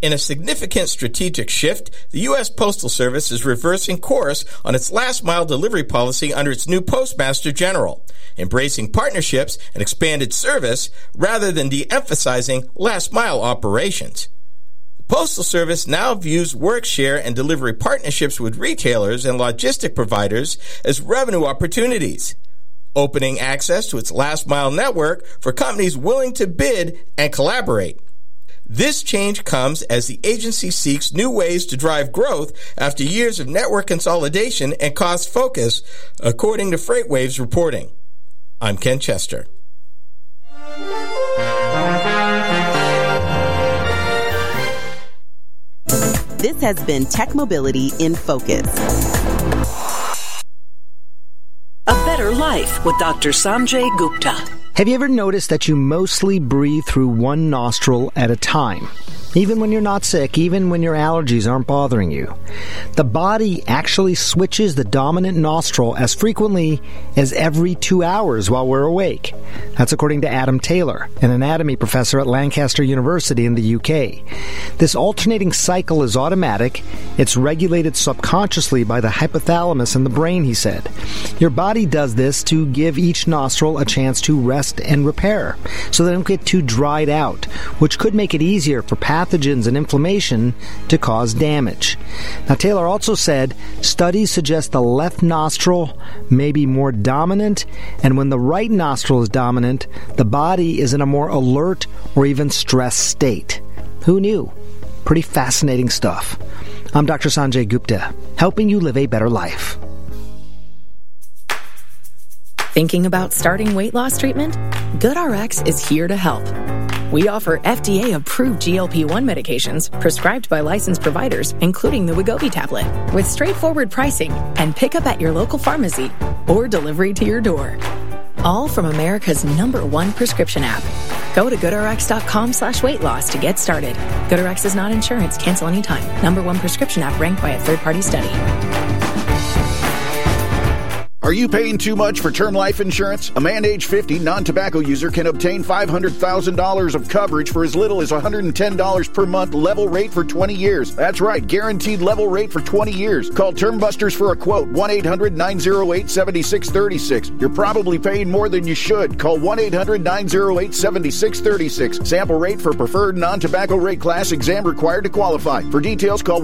In a significant strategic shift, the U.S. Postal Service is reversing course on its last-mile delivery policy under its new Postmaster General, embracing partnerships and expanded service rather than de-emphasizing last-mile operations. The Postal Service now views work share and delivery partnerships with retailers and logistic providers as revenue opportunities, opening access to its last-mile network for companies willing to bid and collaborate. This change comes as the agency seeks new ways to drive growth after years of network consolidation and cost focus, according to FreightWaves reporting. I'm Ken Chester. This has been Tech Mobility in Focus. A Better Life with Dr. Sanjay Gupta. Have you ever noticed that you mostly breathe through one nostril at a time? Even when you're not sick, even when your allergies aren't bothering you. The body actually switches the dominant nostril as frequently as every 2 hours while we're awake. That's according to Adam Taylor, an anatomy professor at Lancaster University in the UK. This alternating cycle is automatic. It's regulated subconsciously by the hypothalamus in the brain, he said. Your body does this to give each nostril a chance to rest and repair, so they don't get too dried out, which could make it easier for pathogens and inflammation to cause damage. Now, Taylor also said studies suggest the left nostril may be more dominant, and when the right nostril is dominant, the body is in a more alert or even stressed state. Who knew? Pretty fascinating stuff. I'm Dr. Sanjay Gupta, helping you live a better life. Thinking about starting weight loss treatment? GoodRx is here to help. We offer FDA-approved GLP-1 medications prescribed by licensed providers, including the Wegovy tablet, with straightforward pricing and pickup at your local pharmacy or delivery to your door. All from America's #1 prescription app. Go to GoodRx.com/weight-loss to get started. GoodRx is not insurance. Cancel anytime. #1 prescription app ranked by a third-party study. Are you paying too much for term life insurance? A man age 50 non-tobacco user can obtain $500,000 of coverage for as little as $110 per month, level rate for 20 years. That's right, guaranteed level rate for 20 years. Call Term Busters for a quote, 1-800-908-7636. You're probably paying more than you should. Call 1-800-908-7636. Sample rate for preferred non-tobacco rate class, exam required to qualify. For details, call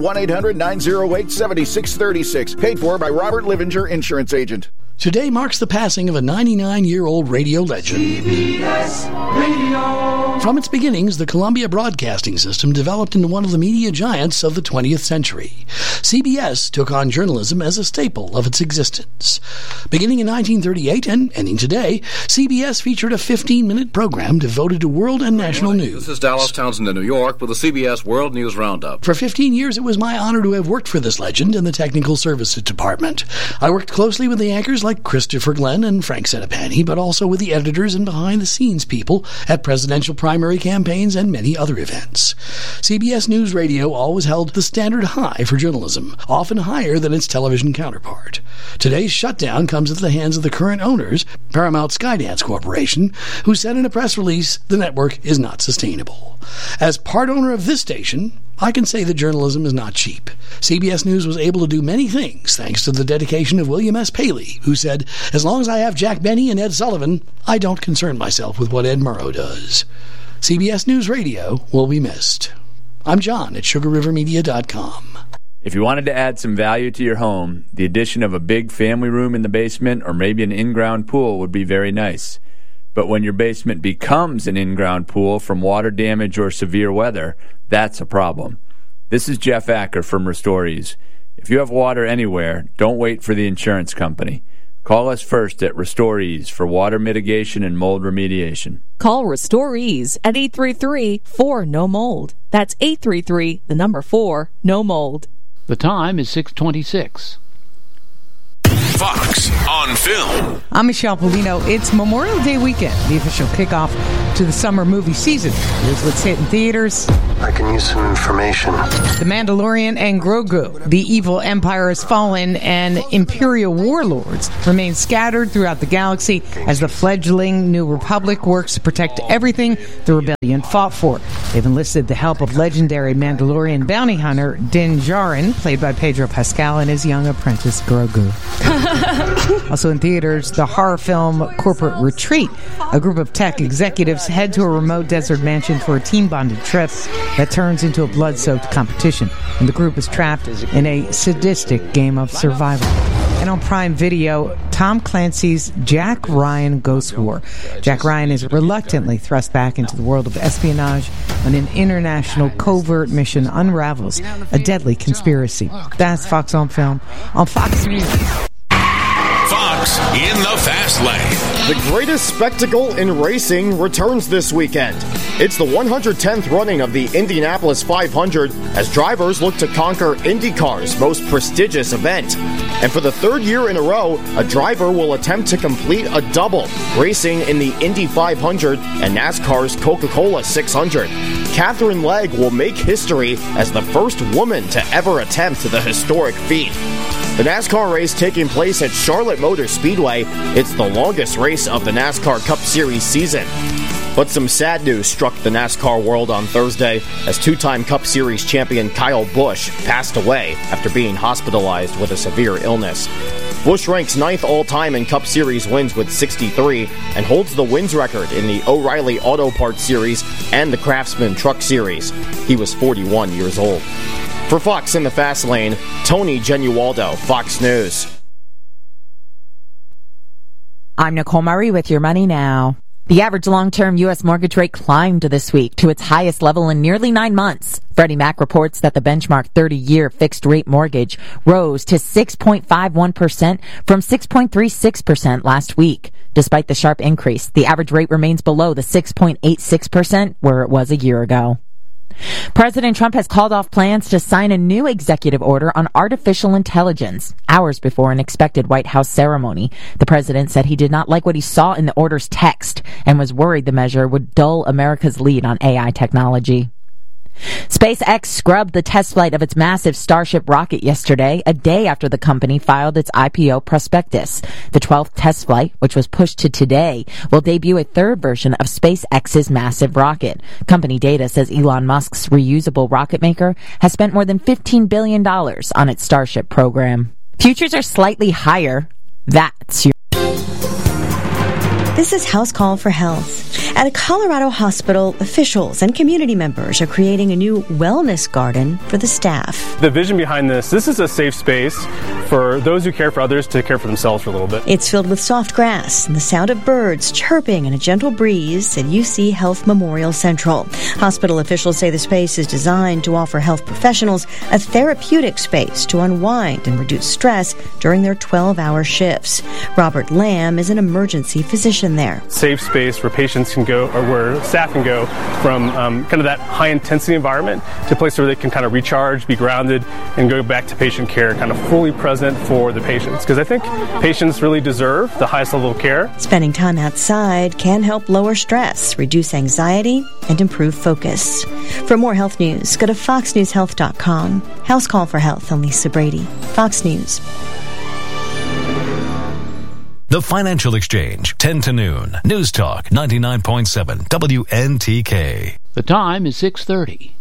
1-800-908-7636. Paid for by Robert Livinger, Insurance Agent. Today marks the passing of a 99-year-old radio legend. CBS Radio. From its beginnings, the Columbia Broadcasting System developed into one of the media giants of the 20th century. CBS took on journalism as a staple of its existence. Beginning in 1938 and ending today, CBS featured a 15-minute program devoted to world and national news. This is Dallas Townsend in New York with the CBS World News Roundup. For 15 years, it was my honor to have worked for this legend in the Technical Services Department. I worked closely with the anchors like Christopher Glenn and Frank Senapani, but also with the editors and behind-the-scenes people at presidential primary campaigns and many other events. CBS News Radio always held the standard high for journalism, often higher than its television counterpart. Today's shutdown comes at the hands of the current owners, Paramount Skydance Corporation, who said in a press release the network is not sustainable. As part owner of this station, I can say that journalism is not cheap. CBS News was able to do many things thanks to the dedication of William S. Paley, who said, "As long as I have Jack Benny and Ed Sullivan, I don't concern myself with what Ed Murrow does." CBS News Radio will be missed. I'm John at SugarRiverMedia.com. If you wanted to add some value to your home, the addition of a big family room in the basement or maybe an in-ground pool would be very nice. But when your basement becomes an in-ground pool from water damage or severe weather, that's a problem. This is Jeff Acker from Restorees. If you have water anywhere, don't wait for the insurance company. Call us first at Restorees for water mitigation and mold remediation. Call Restorees at 833-4-NO-MOLD. That's 833-4-NO-MOLD. The time is 6:26. Fox on Film. I'm Michelle Polino. It's Memorial Day weekend, the official kickoff to to the summer movie season. Here's what's hit in theaters. I can use some information. The Mandalorian and Grogu. The evil empire has fallen and Imperial warlords remain scattered throughout the galaxy as the fledgling New Republic works to protect everything the rebellion fought for. They've enlisted the help of legendary Mandalorian bounty hunter Din Djarin, played by Pedro Pascal, and his young apprentice Grogu. Also in theaters, the horror film Corporate Retreat. A group of tech executives head to a remote desert mansion for a team-bonded trip that turns into a blood-soaked competition, and the group is trapped in a sadistic game of survival. And on Prime Video, Tom Clancy's Jack Ryan Ghost War. Jack Ryan is reluctantly thrust back into the world of espionage when an international covert mission unravels a deadly conspiracy. That's Fox on Film on Fox News. Fox in the Fast Lane. The greatest spectacle in racing returns this weekend. It's the 110th running of the Indianapolis 500 as drivers look to conquer IndyCar's most prestigious event. And for the third year in a row, a driver will attempt to complete a double, racing in the Indy 500 and NASCAR's Coca-Cola 600. Catherine Legg will make history as the first woman to ever attempt the historic feat. The NASCAR race taking place at Charlotte Motor Speedway. It's the longest race of the NASCAR Cup Series season. But some sad news struck the NASCAR world on Thursday as two-time Cup Series champion Kyle Busch passed away after being hospitalized with a severe illness. Busch ranks 9th all-time in Cup Series wins with 63 and holds the wins record in the O'Reilly Auto Parts Series and the Craftsman Truck Series. He was 41 years old. For Fox in the Fast Lane, Tony Genualdo, Fox News. I'm Nicole Murray with your Money Now. The average long-term U.S. mortgage rate climbed this week to its highest level in nearly 9 months. Freddie Mac reports that the benchmark 30-year fixed-rate mortgage rose to 6.51% from 6.36% last week. Despite the sharp increase, the average rate remains below the 6.86% where it was a year ago. President Trump has called off plans to sign a new executive order on artificial intelligence. Hours before an expected White House ceremony, the president said he did not like what he saw in the order's text and was worried the measure would dull America's lead on AI technology. SpaceX scrubbed the test flight of its massive Starship rocket yesterday, a day after the company filed its IPO prospectus. The 12th test flight, which was pushed to today, will debut a third version of SpaceX's massive rocket. Company data says Elon Musk's reusable rocket maker has spent more than $15 billion on its Starship program. Futures are slightly higher. That's your... This is House Call for Health. At a Colorado hospital, officials and community members are creating a new wellness garden for the staff. The vision behind this is a safe space for those who care for others to care for themselves for a little bit. It's filled with soft grass and the sound of birds chirping and a gentle breeze at UC Health Memorial Central. Hospital officials say the space is designed to offer health professionals a therapeutic space to unwind and reduce stress during their 12-hour shifts. Robert Lamb is an emergency physician there. Safe space where patients can go, or where staff can go from kind of that high-intensity environment to a place where they can kind of recharge, be grounded, and go back to patient care, kind of fully present for the patients. Because I think patients really deserve the highest level of care. Spending time outside can help lower stress, reduce anxiety, and improve focus. For more health news, go to foxnewshealth.com. House Call for Health, I'm Lisa Brady. Fox News. The Financial Exchange, 10 to noon. News Talk 99.7 WNTK. The time is 6:30.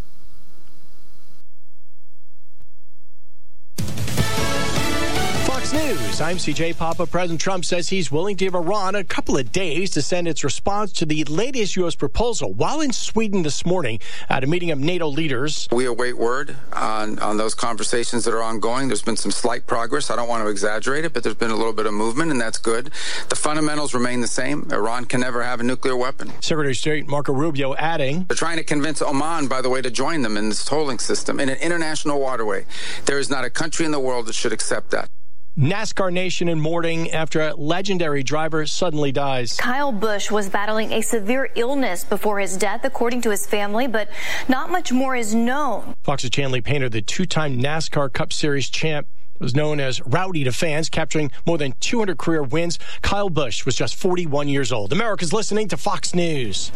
News. I'm CJ Papa. President Trump says he's willing to give Iran a couple of days to send its response to the latest U.S. proposal. While in Sweden this morning at a meeting of NATO leaders, we await word on those conversations that are ongoing. There's been some slight progress. I don't want to exaggerate it, but there's been a little bit of movement, and that's good. The fundamentals remain the same. Iran can never have a nuclear weapon. Secretary of State Marco Rubio adding, they're trying to convince Oman, by the way, to join them in this tolling system in an international waterway. There is not a country in the world that should accept that. NASCAR Nation in mourning after a legendary driver suddenly dies. Kyle Busch was battling a severe illness before his death, according to his family, but not much more is known. Fox's Chanley Painter, the two-time NASCAR Cup Series champ, was known as rowdy to fans, capturing more than 200 career wins. Kyle Busch was just 41 years old. America's listening to Fox News.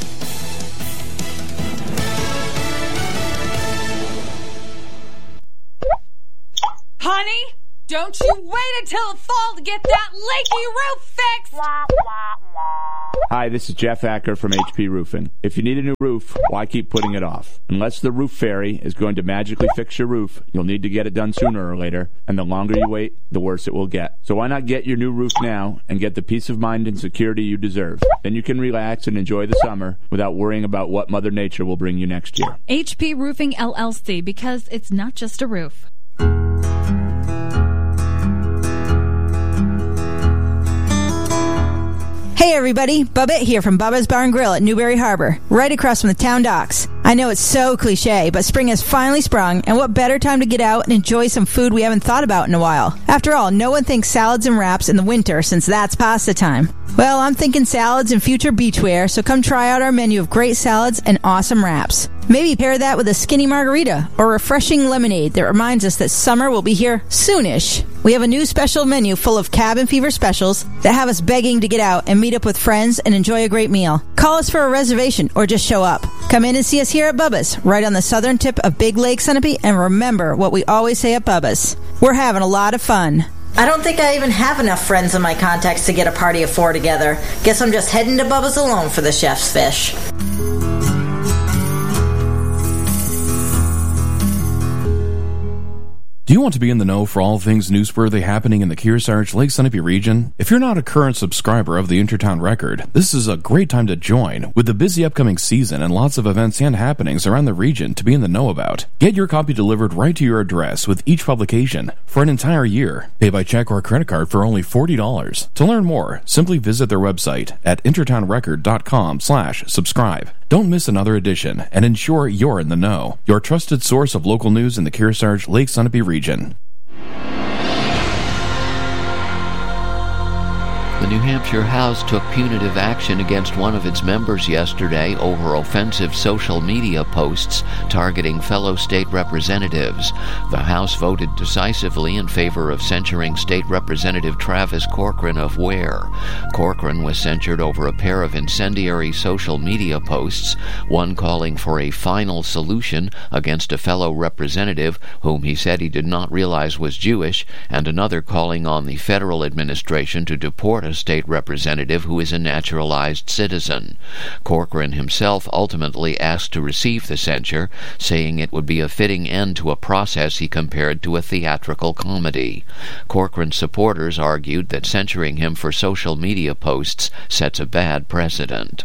Honey, don't you wait until the fall to get that leaky roof fixed! Hi, this is Jeff Acker from HP Roofing. If you need a new roof, why keep putting it off? Unless the roof fairy is going to magically fix your roof, you'll need to get it done sooner or later, and the longer you wait, the worse it will get. So why not get your new roof now and get the peace of mind and security you deserve? Then you can relax and enjoy the summer without worrying about what Mother Nature will bring you next year. HP Roofing LLC, because it's not just a roof. Hey everybody, Bubba here from Bubba's Bar and Grill at Newberry Harbor, right across from the town docks. I know it's so cliche, but spring has finally sprung, and what better time to get out and enjoy some food we haven't thought about in a while. After all, no one thinks salads and wraps in the winter since that's pasta time. Well, I'm thinking salads and future beachwear, so come try out our menu of great salads and awesome wraps. Maybe pair that with a skinny margarita or refreshing lemonade that reminds us that summer will be here soonish. We have a new special menu full of cabin fever specials that have us begging to get out and meet up with friends and enjoy a great meal. Call us for a reservation or just show up. Come in and see us here at Bubba's, right on the southern tip of Big Lake, Sunapee, and remember what we always say at Bubba's. We're having a lot of fun. I don't think I even have enough friends in my contacts to get a party of 4 together. Guess I'm just heading to Bubba's alone for the chef's fish. Do you want to be in the know for all things newsworthy happening in the Kearsarge Lake Sunapee region? If you're not a current subscriber of the Intertown Record, this is a great time to join. With the busy upcoming season and lots of events and happenings around the region to be in the know about, get your copy delivered right to your address with each publication for an entire year. Pay by check or credit card for only $40. To learn more, simply visit their website at intertownrecord.com/subscribe. Don't miss another edition and ensure you're in the know. Your trusted source of local news in the Kearsarge Lake Sunapee region. The New Hampshire House took punitive action against one of its members yesterday over offensive social media posts targeting fellow state representatives. The House voted decisively in favor of censuring State Representative Travis Corcoran of Ware. Corcoran was censured over a pair of incendiary social media posts, one calling for a final solution against a fellow representative whom he said he did not realize was Jewish, and another calling on the federal administration to deport a state representative who is a naturalized citizen. Corcoran himself ultimately asked to receive the censure, saying it would be a fitting end to a process he compared to a theatrical comedy. Corcoran's supporters argued that censuring him for social media posts sets a bad precedent.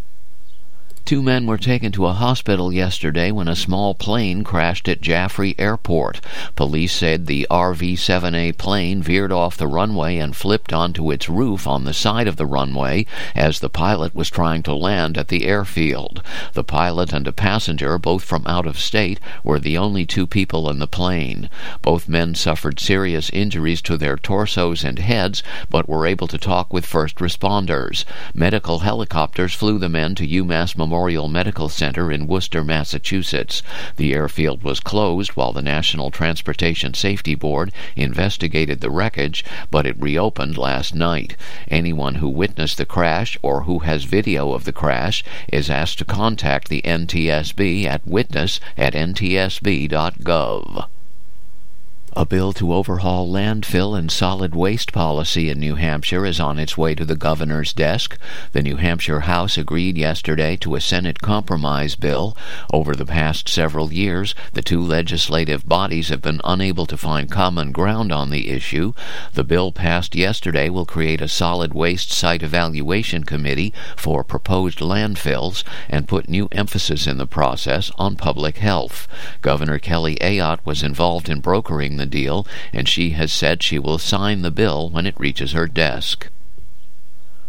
2 men were taken to a hospital yesterday when a small plane crashed at Jaffrey Airport. Police said the RV-7A plane veered off the runway and flipped onto its roof on the side of the runway as the pilot was trying to land at the airfield. The pilot and a passenger, both from out of state, were the only 2 people in the plane. Both men suffered serious injuries to their torsos and heads, but were able to talk with first responders. Medical helicopters flew the men to UMass Memorial Medical Center in Worcester, Massachusetts. The airfield was closed while the National Transportation Safety Board investigated the wreckage, but it reopened last night. Anyone who witnessed the crash or who has video of the crash is asked to contact the NTSB at witness@ntsb.gov. A bill to overhaul landfill and solid waste policy in New Hampshire is on its way to the governor's desk. The New Hampshire House agreed yesterday to a Senate compromise bill. Over the past several years, the 2 legislative bodies have been unable to find common ground on the issue. The bill passed yesterday will create a solid waste site evaluation committee for proposed landfills and put new emphasis in the process on public health. Governor Kelly Ayotte was involved in brokering the deal, and she has said she will sign the bill when it reaches her desk.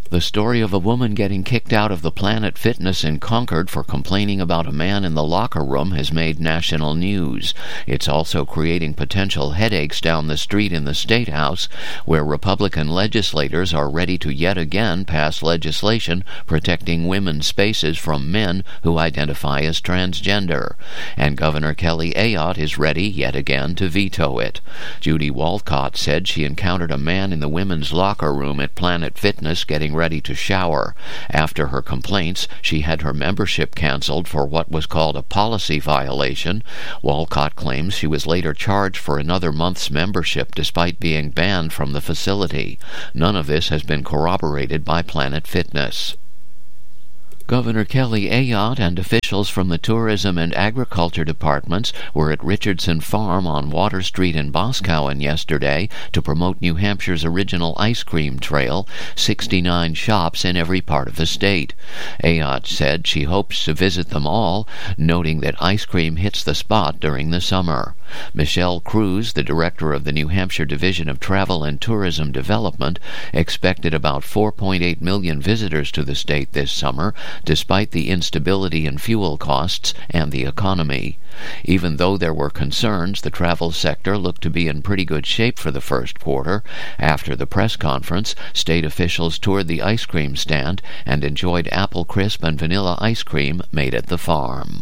The story of a woman getting kicked out of the Planet Fitness in Concord for complaining about a man in the locker room has made national news. It's also creating potential headaches down the street in the State House, where Republican legislators are ready to yet again pass legislation protecting women's spaces from men who identify as transgender. And Governor Kelly Ayotte is ready yet again to veto it. Judy Walcott said she encountered a man in the women's locker room at Planet Fitness getting ready to shower. After her complaints, she had her membership canceled for what was called a policy violation. Walcott claims she was later charged for another month's membership despite being banned from the facility. None of this has been corroborated by Planet Fitness. Governor Kelly Ayotte and officials from the Tourism and Agriculture departments were at Richardson Farm on Water Street in Boscawen yesterday to promote New Hampshire's original ice cream trail, 69 shops in every part of the state. Ayotte said she hopes to visit them all, noting that ice cream hits the spot during the summer. Michelle Cruz, the director of the New Hampshire Division of Travel and Tourism Development, expected about 4.8 million visitors to the state this summer, despite the instability in fuel costs and the economy. Even though there were concerns, the travel sector looked to be in pretty good shape for the first quarter. After the press conference, state officials toured the ice cream stand and enjoyed apple crisp and vanilla ice cream made at the farm.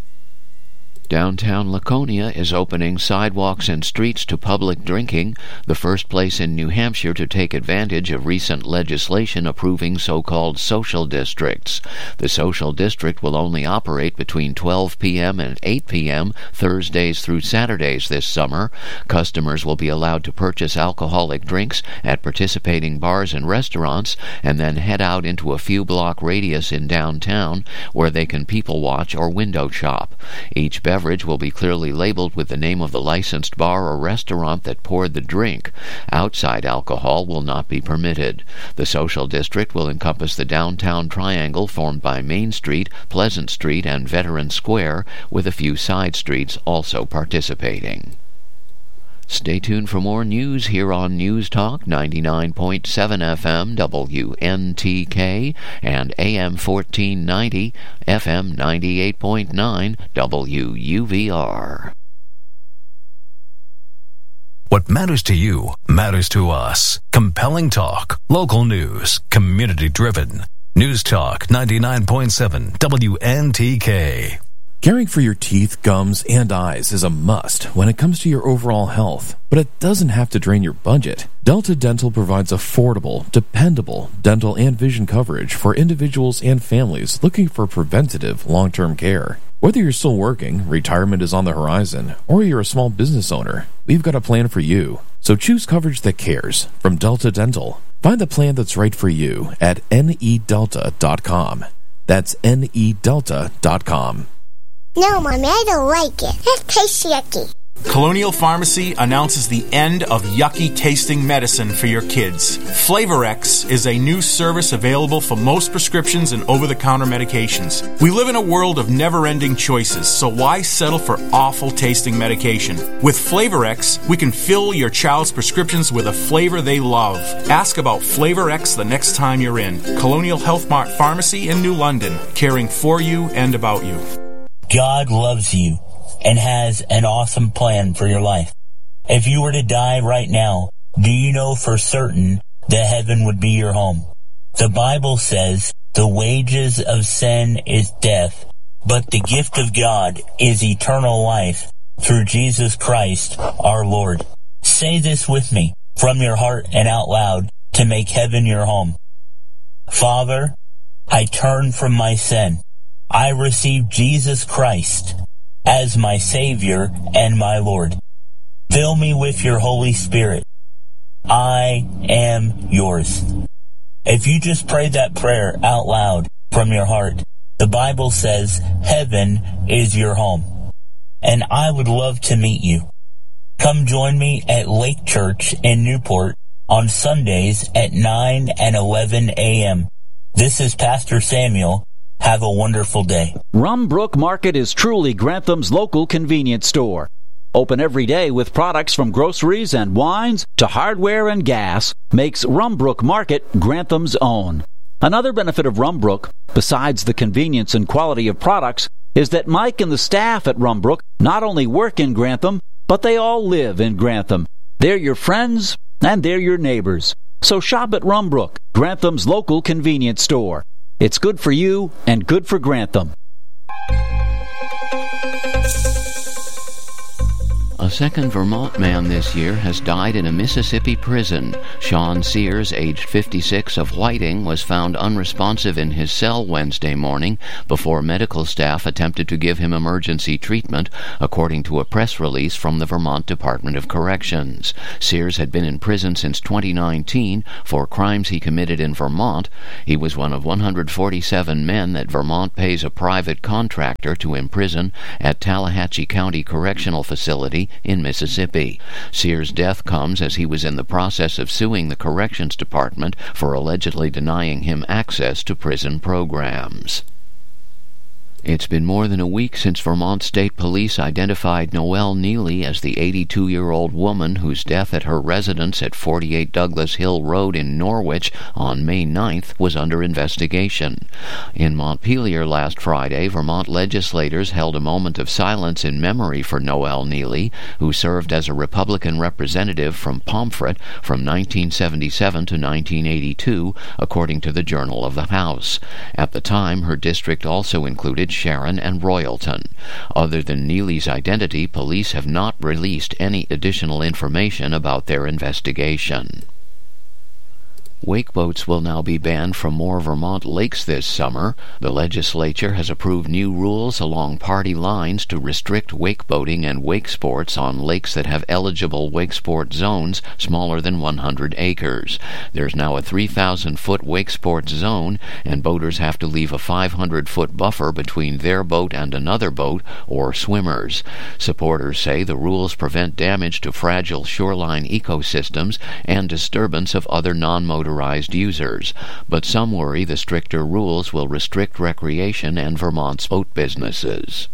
Downtown Laconia is opening sidewalks and streets to public drinking, the first place in New Hampshire to take advantage of recent legislation approving so-called social districts. The social district will only operate between 12 p.m. and 8 p.m. Thursdays through Saturdays this summer. Customers will be allowed to purchase alcoholic drinks at participating bars and restaurants and then head out into a few-block radius in downtown where they can people watch or window shop. Each beverage will be clearly labeled with the name of the licensed bar or restaurant that poured the drink. Outside alcohol will not be permitted. The social district will encompass the downtown triangle formed by Main Street, Pleasant Street, and Veteran Square, with a few side streets also participating. Stay tuned for more news here on News Talk 99.7 FM WNTK and AM 1490 FM 98.9 WUVR. What matters to you matters to us. Compelling talk, local news, community-driven. News Talk 99.7 WNTK. Caring for your teeth, gums, and eyes is a must when it comes to your overall health, but it doesn't have to drain your budget. Delta Dental provides affordable, dependable dental and vision coverage for individuals and families looking for preventative long-term care. Whether you're still working, retirement is on the horizon, or you're a small business owner, we've got a plan for you. So choose coverage that cares from Delta Dental. Find the plan that's right for you at nedelta.com. That's nedelta.com. No, Mommy, I don't like it. It tastes yucky. Colonial Pharmacy announces the end of yucky tasting medicine for your kids. FlavorX is a new service available for most prescriptions and over-the-counter medications. We live in a world of never-ending choices, so why settle for awful tasting medication? With FlavorX, we can fill your child's prescriptions with a flavor they love. Ask about FlavorX the next time you're in. Colonial Health Mart Pharmacy in New London, caring for you and about you. God loves you and has an awesome plan for your life. If you were to die right now, do you know for certain that heaven would be your home? The Bible says the wages of sin is death, but the gift of God is eternal life through Jesus Christ our Lord. Say this with me from your heart and out loud to make heaven your home. Father, I turn from my sin. I receive Jesus Christ as my Savior and my Lord. Fill me with your Holy Spirit. I am yours. If you just prayed that prayer out loud from your heart, the Bible says heaven is your home. And I would love to meet you. Come join me at Lake Church in Newport on Sundays at 9 and 11 a.m. This is Pastor Samuel. Have a wonderful day. Rumbrook Market is truly Grantham's local convenience store. Open every day with products from groceries and wines to hardware and gas makes Rumbrook Market Grantham's own. Another benefit of Rumbrook, besides the convenience and quality of products, is that Mike and the staff at Rumbrook not only work in Grantham, but they all live in Grantham. They're your friends, and they're your neighbors. So shop at Rumbrook, Grantham's local convenience store. It's good for you and good for Grantham. A second Vermont man this year has died in a Mississippi prison. Sean Sears, aged 56, of Whiting, was found unresponsive in his cell Wednesday morning before medical staff attempted to give him emergency treatment, according to a press release from the Vermont Department of Corrections. Sears had been in prison since 2019 for crimes he committed in Vermont. He was one of 147 men that Vermont pays a private contractor to imprison at Tallahatchie County Correctional Facility in Mississippi. Sears' death comes as he was in the process of suing the Corrections Department for allegedly denying him access to prison programs. It's been more than a week since Vermont State Police identified Noelle Neely as the 82-year-old woman whose death at her residence at 48 Douglas Hill Road in Norwich on May 9th was under investigation. In Montpelier last Friday, Vermont legislators held a moment of silence in memory for Noelle Neely, who served as a Republican representative from Pomfret from 1977 to 1982, according to the Journal of the House. At the time, her district also included Sharon and Royalton. Other than Neely's identity, police have not released any additional information about their investigation. Wakeboats will now be banned from more Vermont lakes this summer. The legislature has approved new rules along party lines to restrict wakeboating and wake sports on lakes that have eligible wake sport zones smaller than 100 acres. There's now a 3,000-foot wake sports zone, and boaters have to leave a 500-foot buffer between their boat and another boat or swimmers. Supporters say the rules prevent damage to fragile shoreline ecosystems and disturbance of other non-motorized users, but some worry the stricter rules will restrict recreation and Vermont's boat businesses.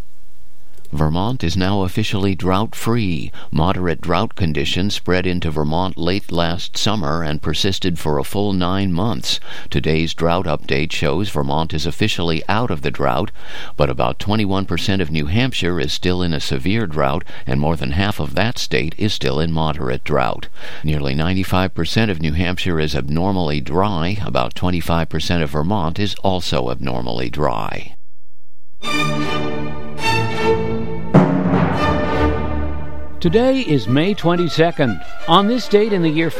Vermont is now officially drought-free. Moderate drought conditions spread into Vermont late last summer and persisted for a full 9 months. Today's drought update shows Vermont is officially out of the drought, but about 21% of New Hampshire is still in a severe drought, and more than half of that state is still in moderate drought. Nearly 95% of New Hampshire is abnormally dry. About 25% of Vermont is also abnormally dry. Today is May 22nd. On this date in the year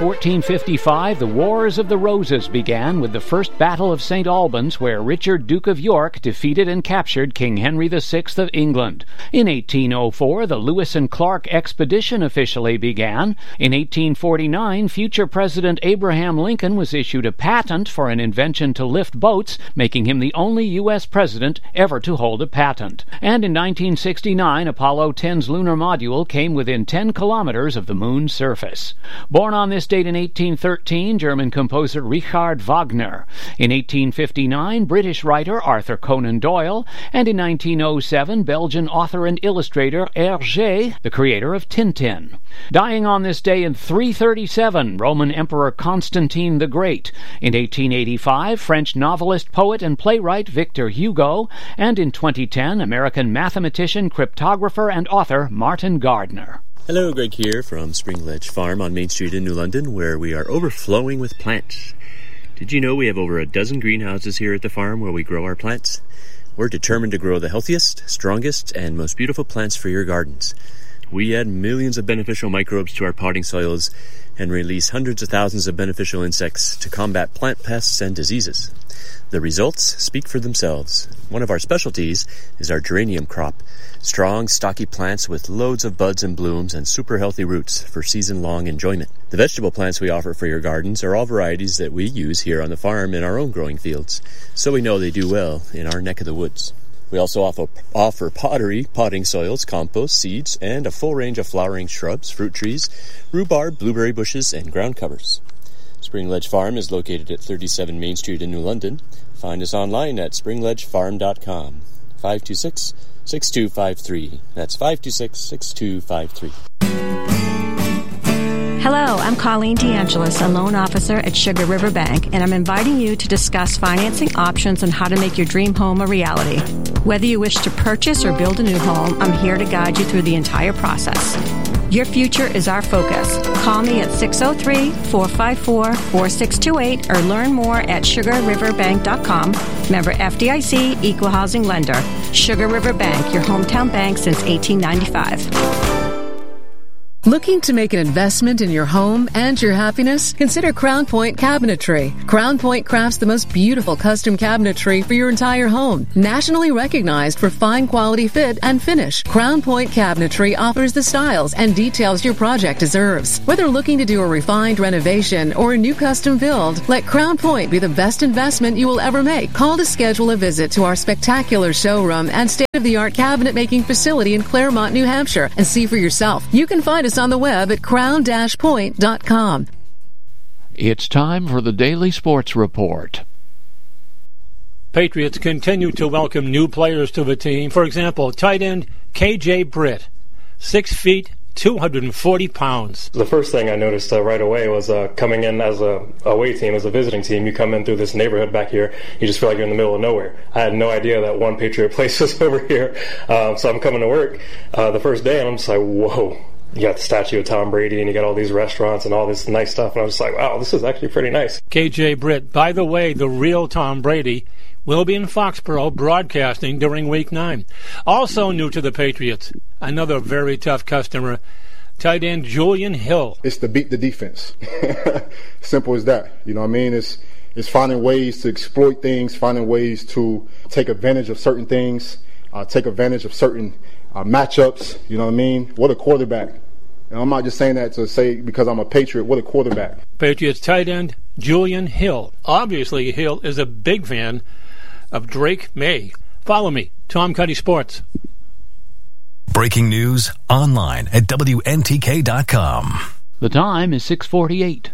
1455, the Wars of the Roses began with the First Battle of St. Albans, where Richard, Duke of York, defeated and captured King Henry VI of England. In 1804, the Lewis and Clark expedition officially began. In 1849, future President Abraham Lincoln was issued a patent for an invention to lift boats, making him the only U.S. president ever to hold a patent. And in 1969, Apollo 10's lunar module came within 10 kilometers of the moon's surface. Born on this date in 1813, German composer Richard Wagner. In 1859, British writer Arthur Conan Doyle. And in 1907, Belgian author and illustrator Hergé, the creator of Tintin. Dying on this day in 337, Roman Emperor Constantine the Great. In 1885, French novelist, poet, and playwright Victor Hugo. And in 2010, American mathematician, cryptographer, and author Martin Gardner. Hello, Greg here from Spring Ledge Farm on Main Street in New London, where we are overflowing with plants. Did you know we have over a dozen greenhouses here at the farm where we grow our plants? We're determined to grow the healthiest, strongest, and most beautiful plants for your gardens. We add millions of beneficial microbes to our potting soils and release hundreds of thousands of beneficial insects to combat plant pests and diseases. The results speak for themselves. One of our specialties is our geranium crop. Strong, stocky plants with loads of buds and blooms and super healthy roots for season-long enjoyment. The vegetable plants we offer for your gardens are all varieties that we use here on the farm in our own growing fields, so we know they do well in our neck of the woods. We also offer pottery, potting soils, compost, seeds, and a full range of flowering shrubs, fruit trees, rhubarb, blueberry bushes, and ground covers. Spring Ledge Farm is located at 37 Main Street in New London. Find us online at springledgefarm.com. 526-6253. That's 526-6253. Hello, I'm Colleen DeAngelis, a loan officer at Sugar River Bank, and I'm inviting you to discuss financing options and how to make your dream home a reality. Whether you wish to purchase or build a new home, I'm here to guide you through the entire process. Your future is our focus. Call me at 603-454-4628 or learn more at sugarriverbank.com. Member FDIC, Equal Housing Lender. Sugar River Bank, your hometown bank since 1895. Looking to make an investment in your home and your happiness? Consider Crown Point Cabinetry. Crown Point crafts the most beautiful custom cabinetry for your entire home. Nationally recognized for fine quality fit and finish, Crown Point Cabinetry offers the styles and details your project deserves. Whether looking to do a refined renovation or a new custom build, let Crown Point be the best investment you will ever make. Call to schedule a visit to our spectacular showroom and state-of-the-art cabinet making facility in Claremont, New Hampshire, and see for yourself. You can find us on the web at crown-point.com. It's time for the Daily Sports Report. Patriots continue to welcome new players to the team. For example, tight end KJ Britt, 6 feet, 240 pounds. The first thing I noticed right away was coming in as a away team, as a visiting team. You come in through this neighborhood back here, you just feel like you're in the middle of nowhere. I had no idea that one Patriot place was over here. So I'm coming to work the first day, and I'm just like, whoa. You got the statue of Tom Brady, and you got all these restaurants and all this nice stuff. And I was just like, wow, this is actually pretty nice. KJ Britt, by the way, the real Tom Brady, will be in Foxborough broadcasting during Week 9. Also new to the Patriots, another very tough customer, tight end Julian Hill. It's to beat the defense. Simple as that. You know what I mean? It's finding ways to exploit things, finding ways to take advantage of certain things, take advantage of certain matchups. You know what I mean? What a quarterback. And I'm not just saying that to say because I'm a Patriot. What a quarterback. Patriots tight end Julian Hill. Obviously, Hill is a big fan of Drake May. Follow me, Tom Cuddy Sports. Breaking news online at WNTK.com. The time is 6:48.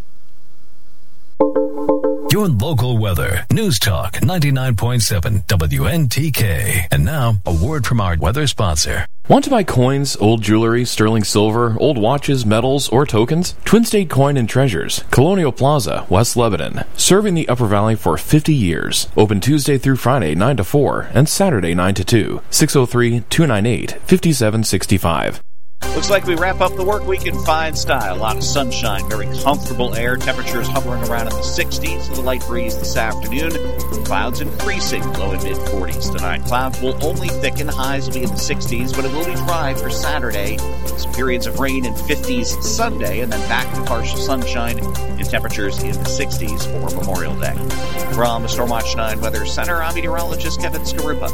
Your local weather. News Talk 99.7 WNTK. And now, a word from our weather sponsor. Want to buy coins, old jewelry, sterling silver, old watches, medals, or tokens? Twin State Coin and Treasures, Colonial Plaza, West Lebanon. Serving the Upper Valley for 50 years. Open Tuesday through Friday 9 to 4 and Saturday 9 to 2. 603-298-5765. Looks like we wrap up the work week in fine style. A lot of sunshine, very comfortable air. Temperatures hovering around in the 60s with a light breeze this afternoon. Clouds increasing, low and mid-40s tonight. Clouds will only thicken. Highs will be in the 60s, but it will be dry for Saturday. Some periods of rain in 50s Sunday, and then back to partial sunshine and temperatures in the 60s for Memorial Day. From the Stormwatch 9 Weather Center, I'm meteorologist Kevin Skarupa.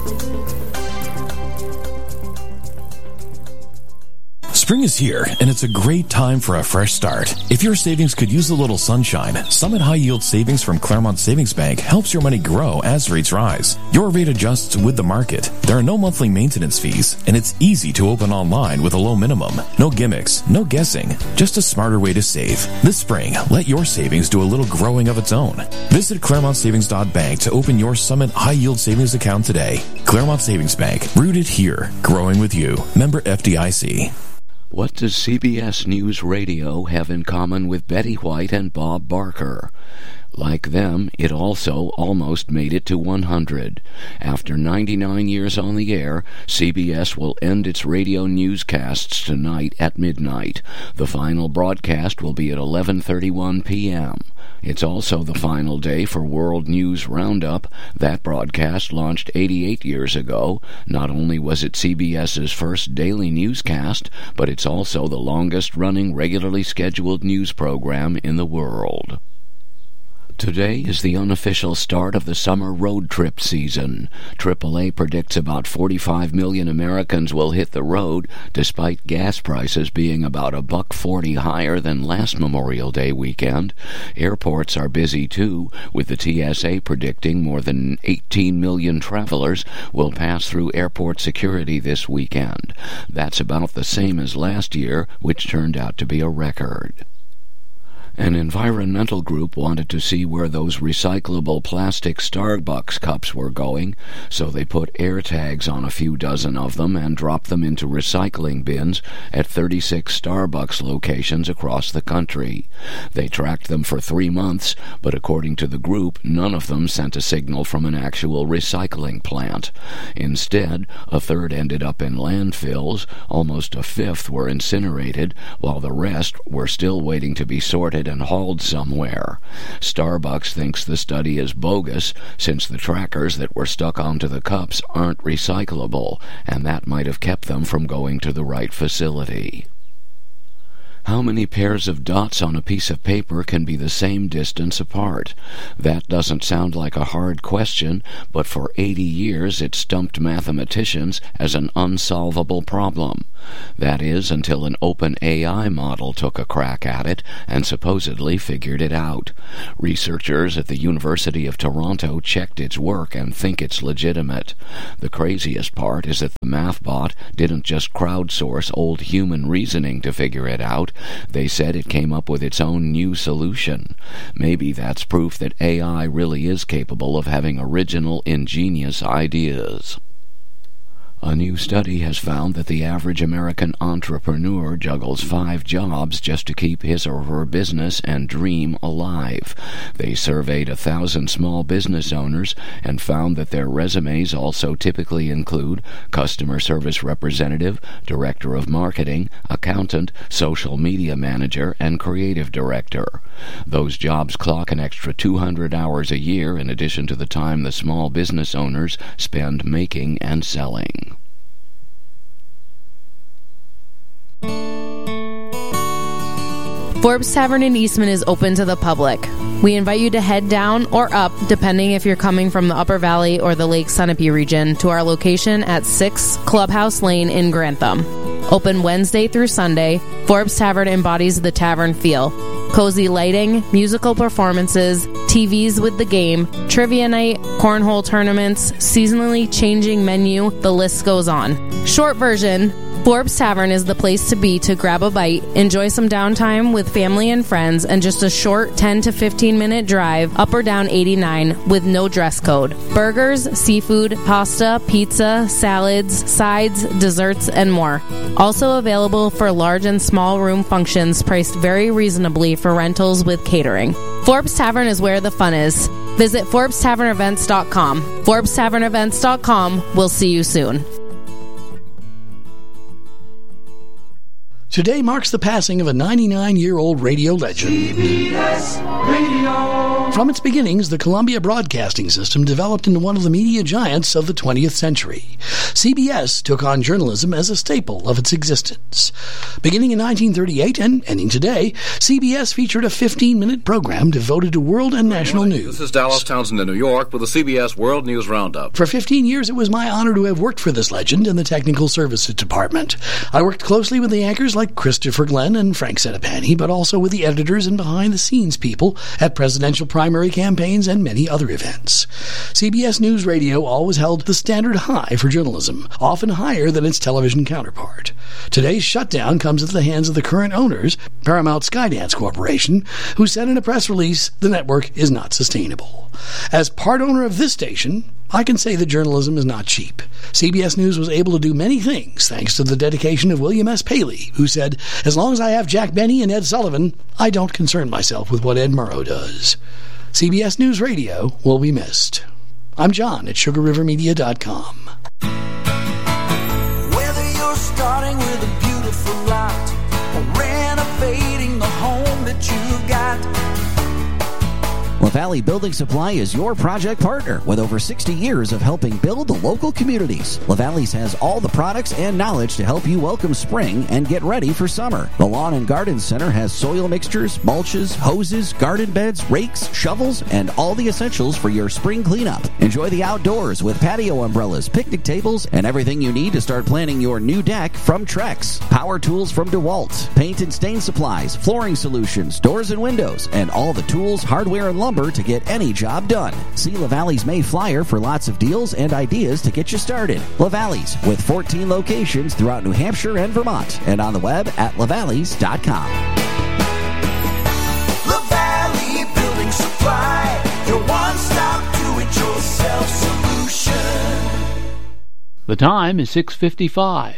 Spring is here, and it's a great time for a fresh start. If your savings could use a little sunshine, Summit High Yield Savings from Claremont Savings Bank helps your money grow as rates rise. Your rate adjusts with the market. There are no monthly maintenance fees, and it's easy to open online with a low minimum. No gimmicks, no guessing, just a smarter way to save. This spring, let your savings do a little growing of its own. Visit ClaremontSavings.bank to open your Summit High Yield Savings account today. Claremont Savings Bank, rooted here, growing with you. Member FDIC. What does CBS News Radio have in common with Betty White and Bob Barker? Like them, it also almost made it to 100. After 99 years on the air, CBS will end its radio newscasts tonight at midnight. The final broadcast will be at 11:31 p.m. It's also the final day for World News Roundup. That broadcast launched 88 years ago. Not only was it CBS's first daily newscast, but it's also the longest-running regularly scheduled news program in the world. Today is the unofficial start of the summer road trip season. AAA predicts about 45 million Americans will hit the road, despite gas prices being about $1.40 higher than last Memorial Day weekend. Airports are busy too, with the TSA predicting more than 18 million travelers will pass through airport security this weekend. That's about the same as last year, which turned out to be a record. An environmental group wanted to see where those recyclable plastic Starbucks cups were going, so they put air tags on a few dozen of them and dropped them into recycling bins at 36 Starbucks locations across the country. They tracked them for 3 months, but according to the group, none of them sent a signal from an actual recycling plant. Instead, a third ended up in landfills, almost a fifth were incinerated, while the rest were still waiting to be sorted and hauled somewhere. Starbucks thinks the study is bogus, since the trackers that were stuck onto the cups aren't recyclable, and that might have kept them from going to the right facility. How many pairs of dots on a piece of paper can be the same distance apart? That doesn't sound like a hard question, but for 80 years it stumped mathematicians as an unsolvable problem. That is, until an open AI model took a crack at it and supposedly figured it out. Researchers at the University of Toronto checked its work and think it's legitimate. The craziest part is that the MathBot didn't just crowdsource old human reasoning to figure it out. They said it came up with its own new solution. Maybe that's proof that AI really is capable of having original, ingenious ideas. A new study has found that the average American entrepreneur juggles 5 jobs just to keep his or her business and dream alive. They surveyed 1,000 small business owners and found that their resumes also typically include customer service representative, director of marketing, accountant, social media manager, and creative director. Those jobs clock an extra 200 hours a year in addition to the time the small business owners spend making and selling. Forbes Tavern in Eastman is open to the public. We invite you to head down or up, depending if you're coming from the Upper Valley or the Lake Sunapee region, to our location at 6 Clubhouse Lane in Grantham. Open Wednesday through Sunday, Forbes Tavern embodies the tavern feel. Cozy lighting, musical performances, TVs with the game, trivia night, cornhole tournaments, seasonally changing menu, the list goes on. Short version, Forbes Tavern is the place to be to grab a bite, enjoy some downtime with family and friends, and just a short 10 to 15 minute drive up or down 89 with no dress code. Burgers, seafood, pasta, pizza, salads, sides, desserts, and more. Also available for large and small room functions priced very reasonably for rentals with catering. Forbes Tavern is where the fun is. Visit ForbesTavernEvents.com. ForbesTavernEvents.com. We'll see you soon. Today marks the passing of a 99-year-old radio legend. CBS Radio. From its beginnings, the Columbia Broadcasting System developed into one of the media giants of the 20th century. CBS took on journalism as a staple of its existence. Beginning in 1938 and ending today, CBS featured a 15-minute program devoted to world and national news. This is Dallas Townsend in New York with the CBS World News Roundup. For 15 years, it was my honor to have worked for this legend in the Technical Services Department. I worked closely with the anchors like Christopher Glenn and Frank Sedapani, but also with the editors and behind-the-scenes people at presidential primary campaigns and many other events. CBS News Radio always held the standard high for journalism, often higher than its television counterpart. Today's shutdown comes at the hands of the current owners, Paramount Skydance Corporation, who said in a press release the network is not sustainable. As part owner of this station, I can say that journalism is not cheap. CBS News was able to do many things thanks to the dedication of William S. Paley, who said, "As long as I have Jack Benny and Ed Sullivan, I don't concern myself with what Ed Murrow does." CBS News Radio will be missed. I'm John at SugarRiverMedia.com. Whether you're starting with a beautiful lot or renovating the home that you got, LaValley Building Supply is your project partner with over 60 years of helping build the local communities. LaValley's has all the products and knowledge to help you welcome spring and get ready for summer. The Lawn and Garden Center has soil mixtures, mulches, hoses, garden beds, rakes, shovels, and all the essentials for your spring cleanup. Enjoy the outdoors with patio umbrellas, picnic tables, and everything you need to start planning your new deck from Trex. Power tools from DeWalt, paint and stain supplies, flooring solutions, doors and windows, and all the tools, hardware, and lumber to get any job done. See LaValley's May Flyer for lots of deals and ideas to get you started. LaValley's, with 14 locations throughout New Hampshire and Vermont, and on the web at lavalleys.com. solution. The time is 6:55.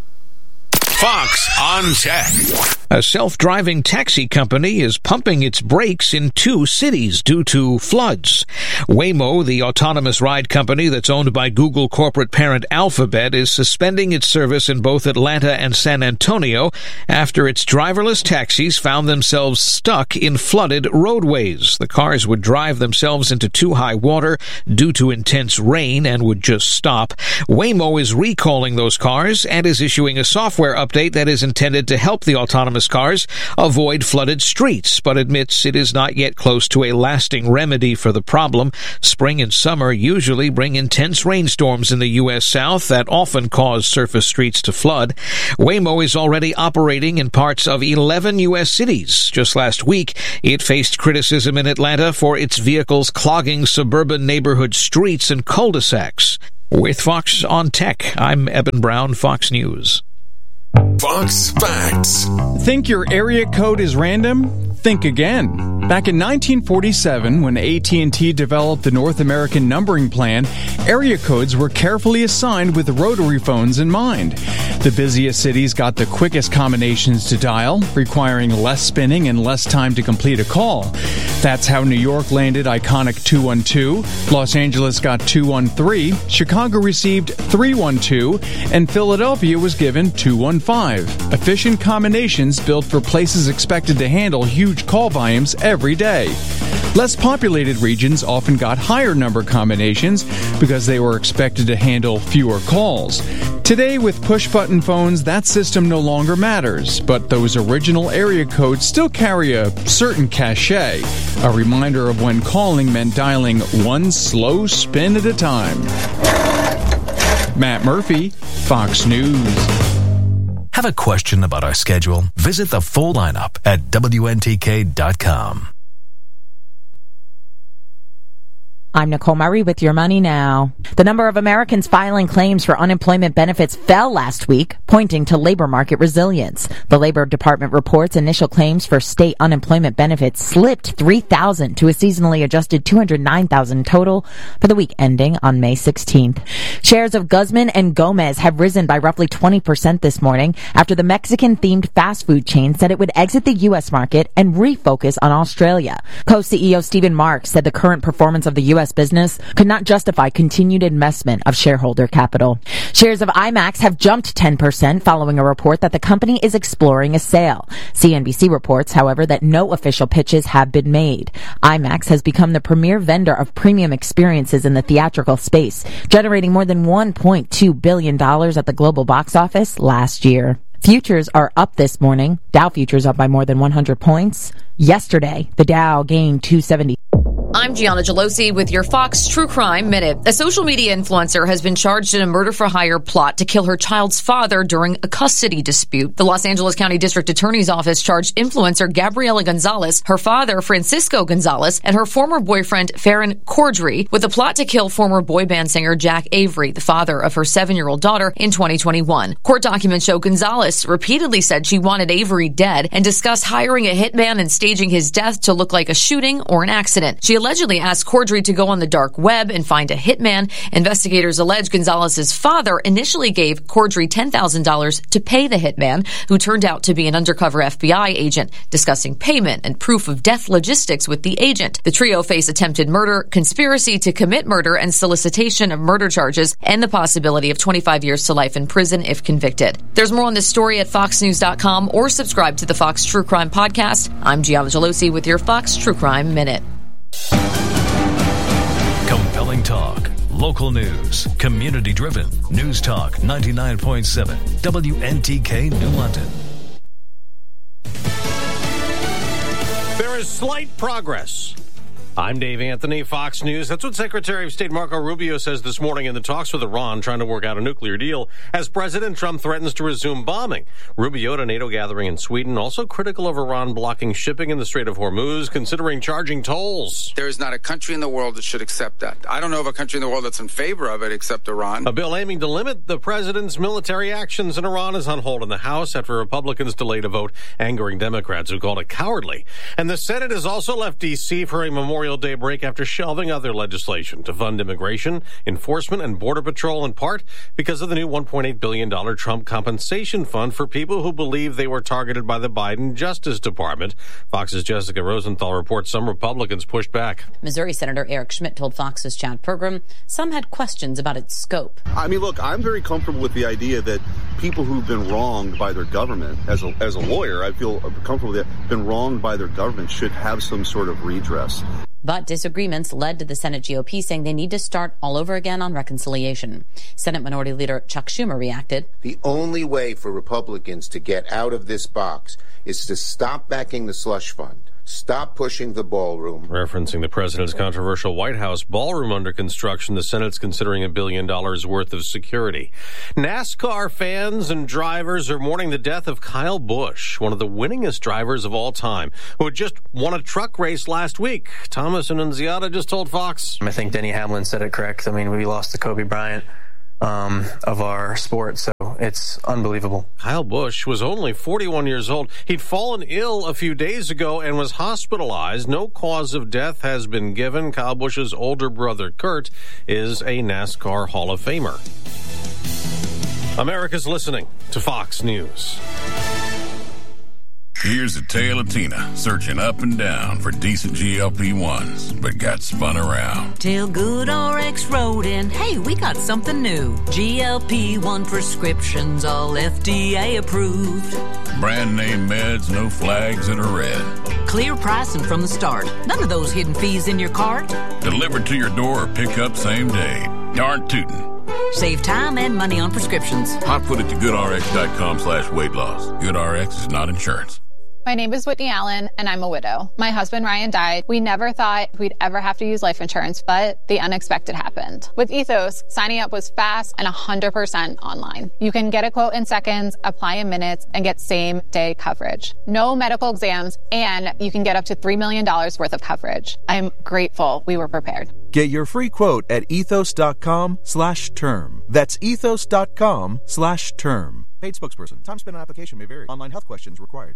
Fox on Tech. A self-driving taxi company is pumping its brakes in 2 cities due to floods. Waymo, the autonomous ride company that's owned by Google corporate parent Alphabet, is suspending its service in both Atlanta and San Antonio after its driverless taxis found themselves stuck in flooded roadways. The cars would drive themselves into too high water due to intense rain and would just stop. Waymo is recalling those cars and is issuing a software update that is intended to help the autonomous cars avoid flooded streets, but admits it is not yet close to a lasting remedy for the problem. Spring and summer usually bring intense rainstorms in the U.S. South that often cause surface streets to flood. Waymo is already operating in parts of 11 U.S. cities. Just last week, it faced criticism in Atlanta for its vehicles clogging suburban neighborhood streets and cul-de-sacs. With Fox on Tech, I'm Eben Brown, Fox News. Fox Facts. Think your area code is random? Think again. Back in 1947, when AT&T developed the North American numbering plan, area codes were carefully assigned with rotary phones in mind. The busiest cities got the quickest combinations to dial, requiring less spinning and less time to complete a call. That's how New York landed iconic 212, Los Angeles got 213, Chicago received 312, and Philadelphia was given 215. Efficient combinations built for places expected to handle huge call volumes every day. Less populated regions often got higher number combinations because they were expected to handle fewer calls. Today, with push-button phones, that system no longer matters, but those original area codes still carry a certain cachet, a reminder of when calling meant dialing one slow spin at a time. Matt Murphy, Fox News. Have a question about our schedule? Visit the full lineup at WNTK.com. I'm Nicole Murray with Your Money Now. The number of Americans filing claims for unemployment benefits fell last week, pointing to labor market resilience. The Labor Department reports initial claims for state unemployment benefits slipped 3,000 to a seasonally adjusted 209,000 total for the week ending on May 16th. Shares of Guzman and Gomez have risen by roughly 20% this morning after the Mexican-themed fast food chain said it would exit the U.S. market and refocus on Australia. Co-CEO Stephen Marks said the current performance of the U.S. business could not justify continued investment of shareholder capital. Shares of IMAX have jumped 10% following a report that the company is exploring a sale. CNBC reports, however, that no official pitches have been made. IMAX has become the premier vendor of premium experiences in the theatrical space, generating more than $1.2 billion at the global box office last year. Futures are up this morning. Dow futures up by more than 100 points. Yesterday, the Dow gained 270. I'm Gianna Gelosi with your Fox True Crime Minute. A social media influencer has been charged in a murder-for-hire plot to kill her child's father during a custody dispute. The Los Angeles County District Attorney's Office charged influencer Gabriela Gonzalez, her father Francisco Gonzalez, and her former boyfriend Farron Cordry with a plot to kill former boy band singer Jack Avery, the father of her 7-year-old daughter, in 2021. Court documents show Gonzalez repeatedly said she wanted Avery dead and discussed hiring a hitman and staging his death to look like a shooting or an accident. She allegedly asked Cordry to go on the dark web and find a hitman. Investigators allege Gonzalez's father initially gave Cordry $10,000 to pay the hitman, who turned out to be an undercover FBI agent, discussing payment and proof of death logistics with the agent. The trio face attempted murder, conspiracy to commit murder, and solicitation of murder charges, and the possibility of 25 years to life in prison if convicted. There's more on this story at foxnews.com or subscribe to the Fox True Crime Podcast. I'm Gianna Gelosi with your Fox True Crime Minute. Compelling talk, local news, community-driven. News Talk 99.7 WNTK New London. There is slight progress. I'm Dave Anthony, Fox News. That's what Secretary of State Marco Rubio says this morning in the talks with Iran trying to work out a nuclear deal as President Trump threatens to resume bombing. Rubio at a NATO gathering in Sweden also critical of Iran blocking shipping in the Strait of Hormuz, considering charging tolls. There is not a country in the world that should accept that. I don't know of a country in the world that's in favor of it except Iran. A bill aiming to limit the president's military actions in Iran is on hold in the House after Republicans delayed a vote, angering Democrats who called it cowardly. And the Senate has also left D.C. for a memorial Memorial Day break after shelving other legislation to fund immigration, enforcement, and Border Patrol, in part because of the new $1.8 billion Trump compensation fund for people who believe they were targeted by the Biden Justice Department. Fox's Jessica Rosenthal reports some Republicans pushed back. Missouri Senator Eric Schmidt told Fox's Chad Pergram some had questions about its scope. I mean, look, I'm very comfortable with the idea that people who've been wronged by their government, as a lawyer, I feel comfortable that been wronged by their government should have some sort of redress. But disagreements led to the Senate GOP saying they need to start all over again on reconciliation. Senate Minority Leader Chuck Schumer reacted. The only way for Republicans to get out of this box is to stop backing the slush fund. Stop pushing the ballroom. Referencing the president's controversial White House ballroom under construction, the Senate's considering $1 billion worth of security. NASCAR fans and drivers are mourning the death of Kyle Busch, one of the winningest drivers of all time, who had just won a truck race last week. Thomas Annunziata just told Fox. I think Denny Hamlin said it correct. I mean, we lost to Kobe Bryant of our sport, so it's unbelievable. Kyle Busch was only 41 years old. He'd fallen ill a few days ago and was hospitalized. No cause of death has been given. Kyle Busch's older brother, Kurt, is a NASCAR Hall of Famer. America's listening to Fox News. Here's a tale of Tina searching up and down for decent GLP-1s, but got spun around. Till GoodRx wrote in, hey, we got something new. GLP-1 prescriptions, all FDA approved. Brand name meds, no flags that are red. Clear pricing from the start. None of those hidden fees in your cart. Delivered to your door or pick up same day. Darn tootin'. Save time and money on prescriptions. Hotfoot at goodrx.com/weight loss. GoodRx is not insurance. My name is Whitney Allen, and I'm a widow. My husband, Ryan, died. We never thought we'd ever have to use life insurance, but the unexpected happened. With Ethos, signing up was fast and 100% online. You can get a quote in seconds, apply in minutes, and get same-day coverage. No medical exams, and you can get up to $3 million worth of coverage. I'm grateful we were prepared. Get your free quote at ethos.com/term. That's ethos.com/term. Paid spokesperson. Time spent on application may vary. Online health questions required.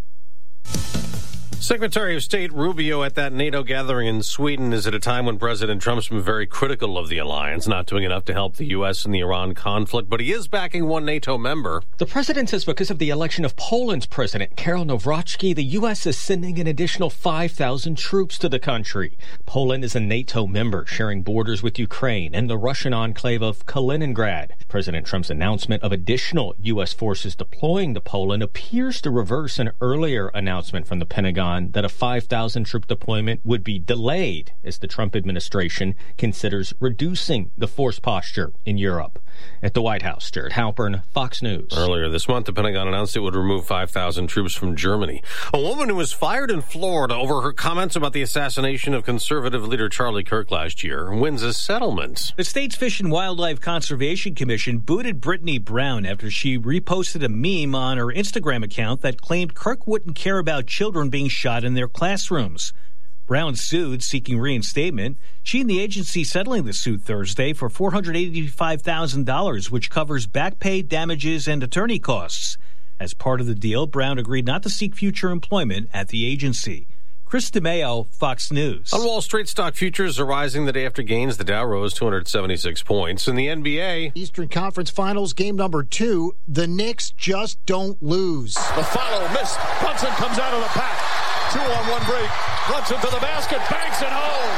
Secretary of State Rubio at that NATO gathering in Sweden is at a time when President Trump's been very critical of the alliance, not doing enough to help the U.S. in the Iran conflict, but he is backing one NATO member. The president says because of the election of Poland's president, Karol Nawrocki, the U.S. is sending an additional 5,000 troops to the country. Poland is a NATO member, sharing borders with Ukraine and the Russian enclave of Kaliningrad. President Trump's announcement of additional U.S. forces deploying to Poland appears to reverse an earlier announcement from the Pentagon that a 5,000 troop deployment would be delayed as the Trump administration considers reducing the force posture in Europe. At the White House, Jared Halpern, Fox News. Earlier this month, the Pentagon announced it would remove 5,000 troops from Germany. A woman who was fired in Florida over her comments about the assassination of conservative leader Charlie Kirk last year wins a settlement. The state's Fish and Wildlife Conservation Commission booted Brittany Brown after she reposted a meme on her Instagram account that claimed Kirk wouldn't care about children being shot in their classrooms. Brown sued, seeking reinstatement. She and the agency settling the suit Thursday for $485,000, which covers back pay, damages, and attorney costs. As part of the deal, Brown agreed not to seek future employment at the agency. Chris DeMeo, Fox News. On Wall Street, stock futures are rising the day after gains. The Dow rose 276 points. In the NBA, Eastern Conference Finals, game number 2. The Knicks just don't lose. The follow, missed. Brunson comes out of the pack. 2-on-1 break. Brunson to the basket. Banks it home.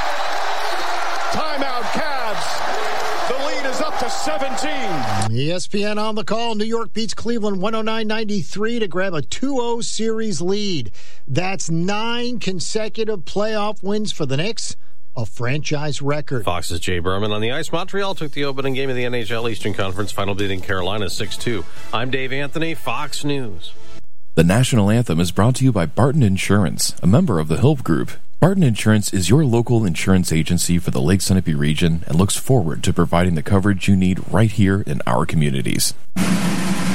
Timeout, Cavs. The lead is up to 17. ESPN on the call. New York beats Cleveland 109-93 to grab a 2-0 series lead. That's 9 consecutive playoff wins for the Knicks, a franchise record. Fox's Jay Berman on the ice. Montreal took the opening game of the NHL Eastern Conference Final, beating Carolina 6-2. I'm Dave Anthony, Fox News. The national anthem is brought to you by Barton Insurance, a member of the Hilp Group. Barton Insurance is your local insurance agency for the Lake Sunapee region and looks forward to providing the coverage you need right here in our communities.